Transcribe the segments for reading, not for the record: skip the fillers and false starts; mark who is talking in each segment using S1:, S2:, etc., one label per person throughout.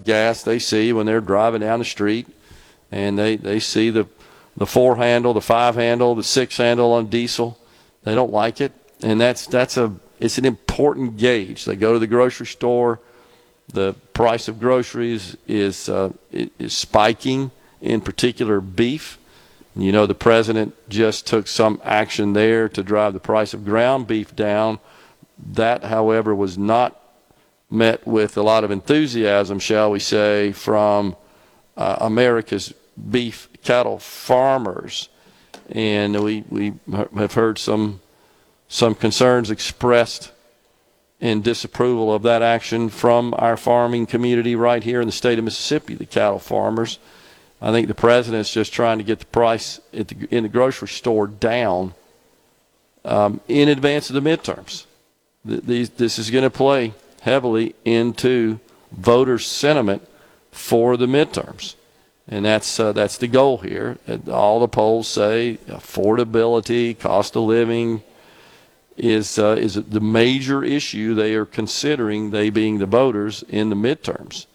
S1: gas they see when they're driving down the street, and they see the 4-handle, the 5-handle, the 6-handle on diesel. They don't like it, and it's an important gauge. They go to the grocery store. The price of groceries is spiking, in particular beef. You know, the president just took some action there to drive the price of ground beef down. That, however, was not met with a lot of enthusiasm, shall we say, from America's beef cattle farmers. And we have heard some concerns expressed in disapproval of that action from our farming community right here in the state of Mississippi, the cattle farmers. I think the president's just trying to get the price in the grocery store down in advance of the midterms. This is going to play heavily into voters' sentiment for the midterms. And that's the goal here. All the polls say affordability, cost of living is the major issue they are considering, they being the voters, in the midterms.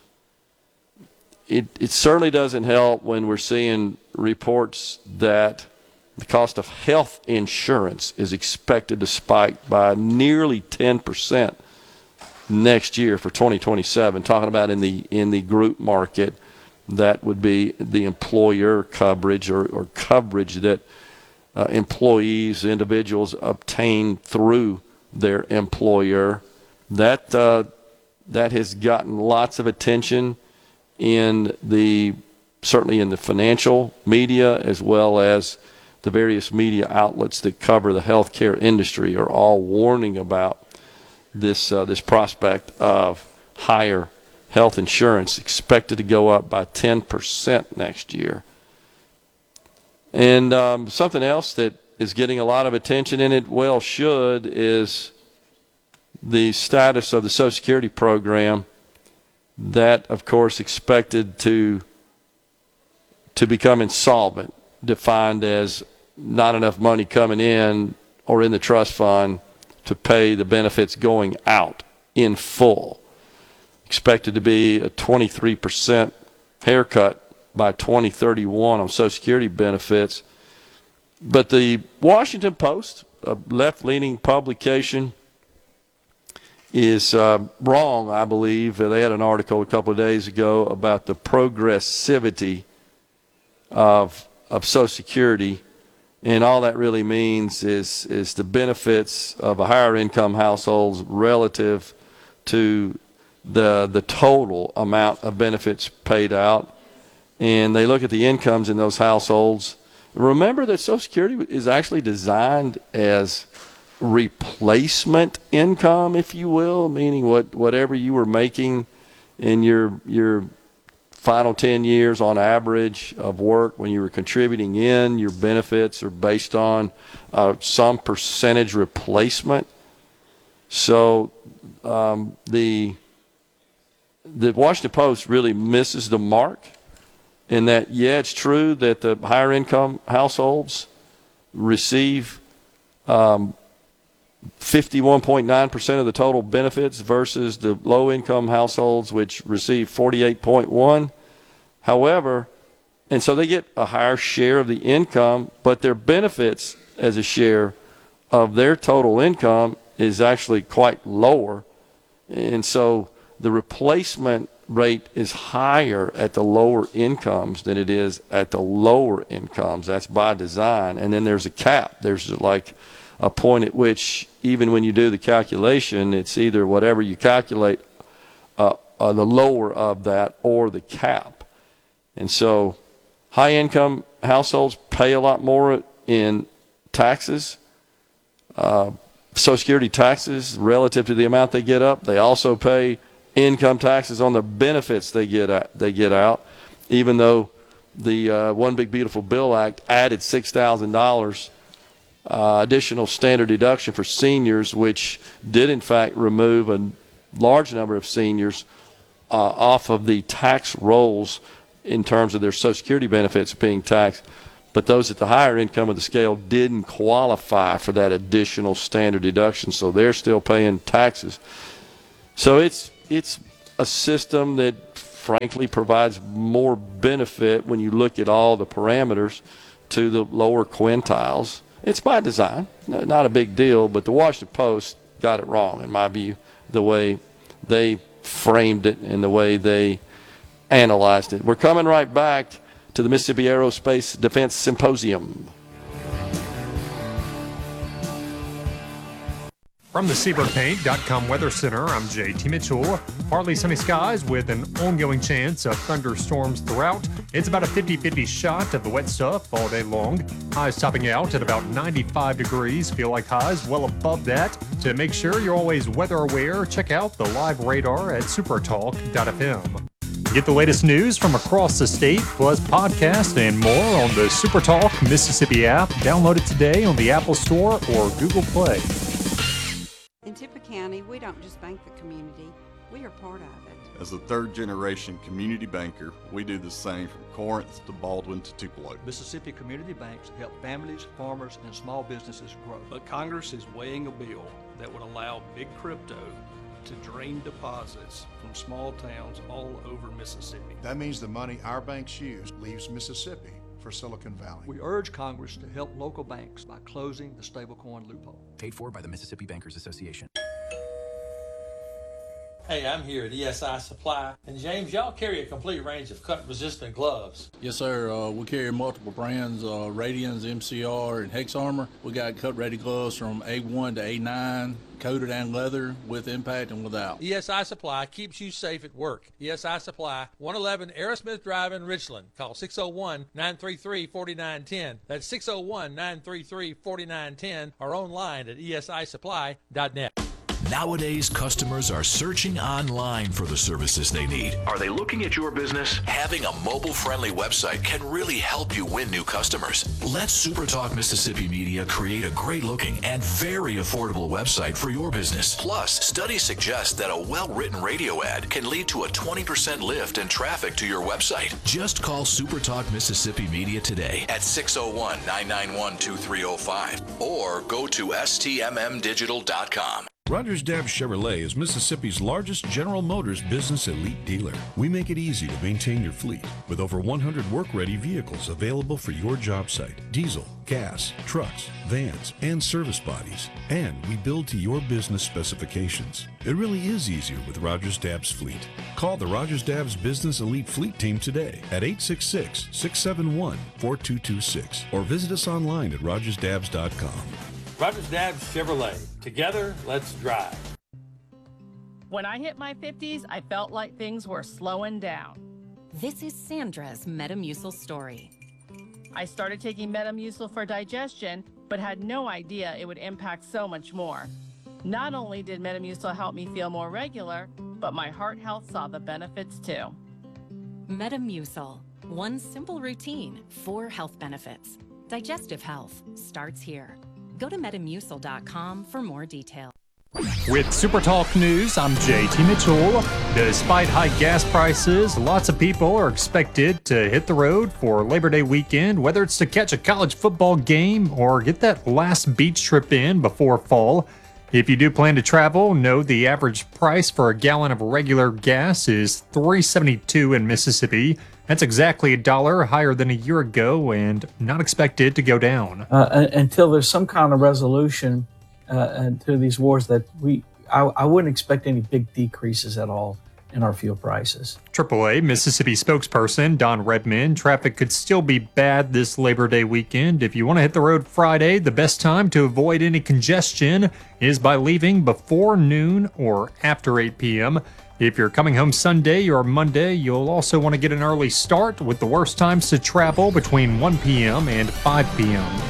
S1: It certainly doesn't help when we're seeing reports that the cost of health insurance is expected to spike by nearly 10% next year for 2027. Talking about in the group market, that would be the employer coverage or coverage that employees, individuals obtain through their employer. That has gotten lots of attention certainly in the financial media, as well as the various media outlets that cover the healthcare industry are all warning about this prospect of higher health insurance expected to go up by 10% next year. And something else that is getting a lot of attention, and it well should, is the status of the Social Security program. That, of course, expected to become insolvent, defined as not enough money coming in or in the trust fund to pay the benefits going out in full. Expected to be a 23% haircut by 2031 on Social Security benefits. But the Washington Post, a left-leaning publication, is wrong, I believe. They had an article a couple of days ago about the progressivity of Social Security, and all that really means is the benefits of a higher income households relative to the total amount of benefits paid out. And they look at the incomes in those households. Remember that Social Security is actually designed as replacement income, if you will, meaning whatever you were making in your final 10 years on average of work when you were contributing in, your benefits are based on some percentage replacement. So the Washington Post really misses the mark in that, yeah, it's true that the higher income households receive 51.9% of the total benefits versus the low-income households, which receive 48.1%. However, and so they get a higher share of the income, but their benefits as a share of their total income is actually quite lower. And so the replacement rate is higher at the lower incomes than it is at the lower incomes. That's by design. And then there's a cap. There's like a point at which, even when you do the calculation, it's either whatever you calculate, the lower of that or the cap. And so high-income households pay a lot more in taxes, Social Security taxes relative to the amount they get up. They also pay income taxes on the benefits they get out, even though the One Big Beautiful Bill Act added $6,000 additional standard deduction for seniors, which did in fact remove a large number of seniors off of the tax rolls in terms of their Social Security benefits being taxed. But those at the higher income of the scale didn't qualify for that additional standard deduction, so they're still paying taxes. So it's a system that frankly provides more benefit when you look at all the parameters to the lower quintiles. It's by design, not a big deal, but the Washington Post got it wrong, in my view, the way they framed it and the way they analyzed it. We're coming right back to the Mississippi Aerospace Defense Symposium.
S2: From the SeabrookPaint.com Weather Center, I'm JT Mitchell. Partly sunny skies with an ongoing chance of thunderstorms throughout. It's about a 50-50 shot of the wet stuff all day long. Highs topping out at about 95 degrees. Feel like highs well above that. To make sure you're always weather aware, check out the live radar at supertalk.fm. Get the latest news from across the state, plus podcasts and more on the SuperTalk Mississippi app. Download it today on the Apple Store or Google Play.
S3: In Tippah County, we don't just bank the community, we are part of it.
S4: As a third-generation community banker, we do the same from Corinth to Baldwin to Tupelo.
S5: Mississippi community banks help families, farmers, and small businesses grow.
S6: But Congress is weighing a bill that would allow big crypto to drain deposits from small towns all over Mississippi.
S7: That means the money our banks use leaves Mississippi for Silicon Valley.
S5: We urge Congress to help local banks by closing the stablecoin loophole.
S8: Paid for by the Mississippi Bankers Association.
S9: Hey, I'm here at ESI Supply. And James, y'all carry a complete range of cut-resistant gloves.
S10: Yes, sir. We carry multiple brands, Radians, MCR, and Hex Armor. We got cut-ready gloves from A1 to A9, coated and leather, with impact and without.
S9: ESI Supply keeps you safe at work. ESI Supply, 111 Aerosmith Drive in Richland. Call 601-933-4910. That's 601-933-4910 or online at esisupply.net.
S11: Nowadays, customers are searching online for the services they need. Are they looking at your business? Having a mobile-friendly website can really help you win new customers. Let SuperTalk Mississippi Media create a great-looking and very affordable website for your business. Plus, studies suggest that a well-written radio ad can lead to a 20% lift in traffic to your website. Just call SuperTalk Mississippi Media today at 601-991-2305 or go to stmmdigital.com.
S12: Rogers Dabbs Chevrolet is Mississippi's largest General Motors business elite dealer. We make it easy to maintain your fleet with over 100 work-ready vehicles available for your job site. Diesel, gas, trucks, vans, and service bodies. And we build to your business specifications. It really is easier with Rogers Dabbs Fleet. Call the Rogers Dabbs Business Elite Fleet Team today at 866-671-4226 or visit us online at rogersdabbs.com.
S9: Rogers Dabbs Chevrolet. Together, let's drive.
S13: When I hit my 50s, I felt like things were slowing down.
S14: This is Sandra's Metamucil story.
S13: I started taking Metamucil for digestion, but had no idea it would impact so much more. Not only did Metamucil help me feel more regular, but my heart health saw the benefits too.
S14: Metamucil, one simple routine, 4 health benefits. Digestive health starts here. Go to Metamucil.com for more details.
S2: With SuperTalk News, I'm JT Mitchell. Despite high gas prices, lots of people are expected to hit the road for Labor Day weekend, whether it's to catch a college football game or get that last beach trip in before fall. If you do plan to travel, know the average price for a gallon of regular gas is $3.72 in Mississippi. That's exactly $1 higher than a year ago and not expected to go down.
S15: Until there's some kind of resolution to these wars, that I wouldn't expect any big decreases at all in our fuel prices.
S2: AAA Mississippi spokesperson Don Redmond, traffic could still be bad this Labor Day weekend. If you want to hit the road Friday, the best time to avoid any congestion is by leaving before noon or after 8 p.m. If you're coming home Sunday or Monday, you'll also want to get an early start, with the worst times to travel between 1 p.m. and 5 p.m.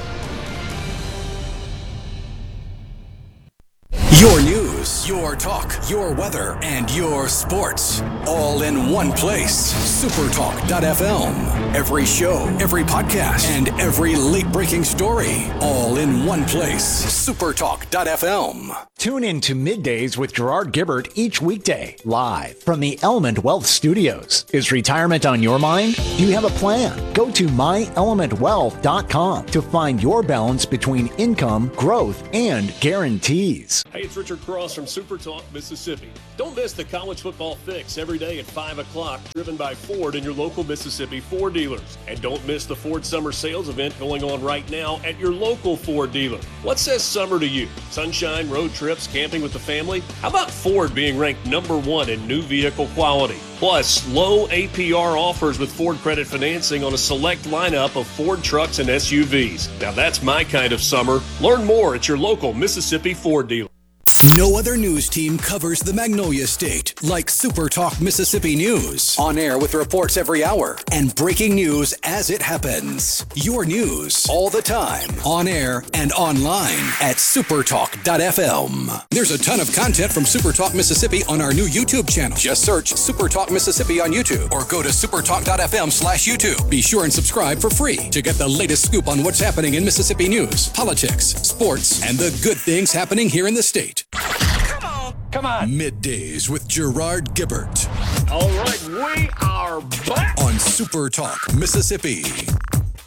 S11: Your news, your talk, your weather, and your sports. All in one place. SuperTalk.fm. Every show, every podcast, and every late-breaking story. All in one place. SuperTalk.fm.
S16: Tune in to Middays with Gerard Gibbert each weekday, live from the Element Wealth Studios. Is retirement on your mind? Do you have a plan? Go to myelementwealth.com to find your balance between income, growth, and guarantees.
S17: Hey, it's Richard Cross from SuperTalk Mississippi. Don't miss the College Football Fix every day at 5 o'clock, driven by Ford and your local Mississippi Ford dealers. And don't miss the Ford Summer Sales event going on right now at your local Ford dealer. What says summer to you? Sunshine, road trips, camping with the family? How about Ford being ranked #1 in new vehicle quality? Plus, low APR offers with Ford credit financing on a select lineup of Ford trucks and SUVs. Now that's my kind of summer. Learn more at your local Mississippi Ford dealer.
S18: No other news team covers the Magnolia State like Super Talk Mississippi News. On air with reports every hour and breaking news as it happens. Your news all the time. On air and online at supertalk.fm. There's a ton of content from Super Talk Mississippi on our new YouTube channel. Just search Super Talk Mississippi on YouTube or go to supertalk.fm/YouTube. Be sure and subscribe for free to get the latest scoop on what's happening in Mississippi news, politics, sports, and the good things happening here in the state. Come on. Middays with Gerard Gibbert.
S17: All right, we are back
S18: on Super Talk Mississippi.